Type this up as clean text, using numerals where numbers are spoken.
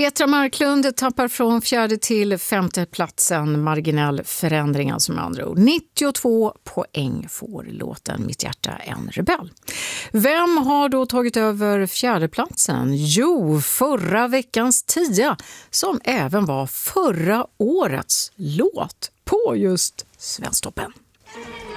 Petra Marklund tappar från 4:e till 5:e platsen. Marginell förändring alltså med andra ord. 92 poäng får låten Mitt hjärta en rebell. Vem har då tagit över 4:e platsen? Jo, förra veckans 10 som även var förra årets låt på just Svensktoppen.